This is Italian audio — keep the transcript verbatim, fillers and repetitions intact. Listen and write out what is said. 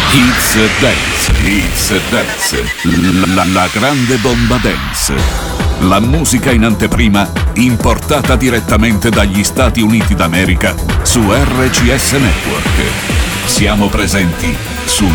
It's Dance, It's Dance, la, la grande bomba dance. La musica in anteprima importata direttamente dagli Stati Uniti d'America su R C S Network. Siamo presenti su